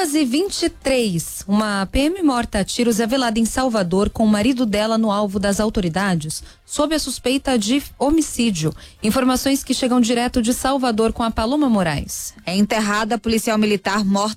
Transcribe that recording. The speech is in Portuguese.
11h23, uma PM morta a tiros é velada em Salvador com o marido dela no alvo das autoridades, sob a suspeita de homicídio. Informações que chegam direto de Salvador com a Paloma Moraes. É enterrada a policial militar morta